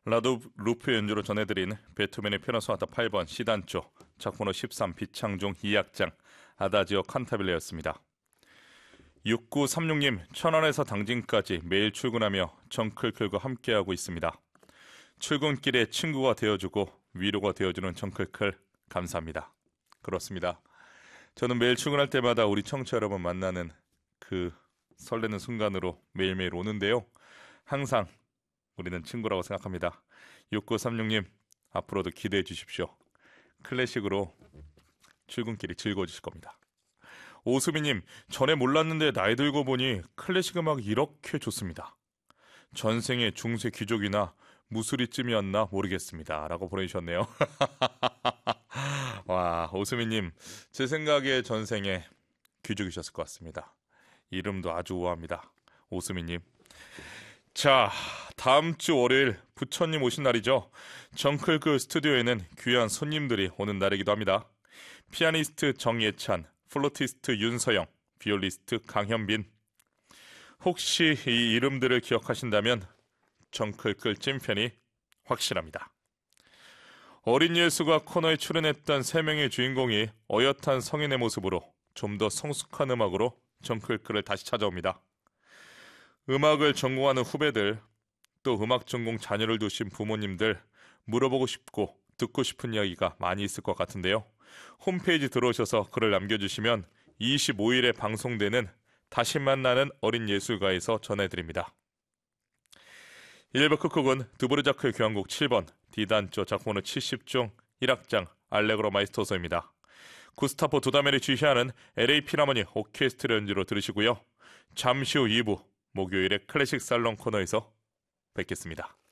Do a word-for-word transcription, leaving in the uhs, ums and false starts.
라도 루프 연주로 전해드린 베토벤의 피아노 소나타 팔 번 C단조 작번호 십삼 비창종 이 악장 아다지오 칸타빌레였습니다. 육구삼육 님 천안에서 당진까지 매일 출근하며 정클클과 함께하고 있습니다. 출근길에 친구가 되어주고 위로가 되어주는 정클클 감사합니다. 그렇습니다. 저는 매일 출근할 때마다 우리 청취자 여러분 만나는 그 설레는 순간으로 매일매일 오는데요. 항상 우리는 친구라고 생각합니다. 육구삼육 님 앞으로도 기대해 주십시오. 클래식으로 출근길이 즐거워지실 겁니다. 오수미님 전에 몰랐는데 나이 들고 보니 클래식 음악이 이렇게 좋습니다. 전생의 중세 귀족이나 무술이쯤이었나 모르겠습니다 라고 보내주셨네요. 와, 오수미님 제 생각에 전생에 귀족이셨을 것 같습니다. 이름도 아주 우아합니다. 오수미님. 자, 다음 주 월요일 부처님 오신 날이죠. 정클클 스튜디오에는 귀한 손님들이 오는 날이기도 합니다. 피아니스트 정예찬, 플루티스트 윤서영, 비올리스트 강현빈. 혹시 이 이름들을 기억하신다면 정클클 찐팬이 확실합니다. 어린 예수가 코너에 출연했던 세 명의 주인공이 어엿한 성인의 모습으로 좀 더 성숙한 음악으로 정클클을 다시 찾아옵니다. 음악을 전공하는 후배들, 또 음악 전공 자녀를 두신 부모님들 물어보고 싶고 듣고 싶은 이야기가 많이 있을 것 같은데요. 홈페이지 들어오셔서 글을 남겨주시면 이십오 일에 방송되는 다시 만나는 어린 예술가에서 전해드립니다. 일 부 끝곡은 드보르자크의 교향곡 칠 번 D단조 작번호 칠십 종 일 악장 알레그로 마이스토소입니다. 구스타포 두다멜이 지휘하는 엘에이 필하모니 오케스트라 연주로 들으시고요. 잠시 후 이 부 목요일의 클래식 살롱 코너에서 뵙겠습니다.